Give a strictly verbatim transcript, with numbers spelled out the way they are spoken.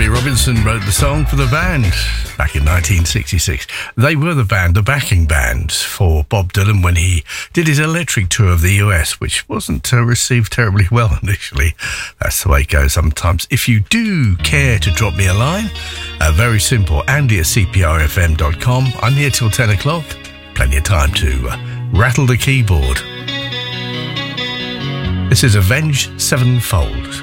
Robbie Robinson wrote the song for the band back in nineteen sixty-six. They were the band, the backing band for Bob Dylan when he did his electric tour of the U S, which wasn't uh, received terribly well initially. That's the way it goes sometimes. If you do care to drop me a line, uh, very simple, Andy at c p r f m dot com. I'm here till ten o'clock. Plenty of time to uh, rattle the keyboard. This is Avenged Sevenfold.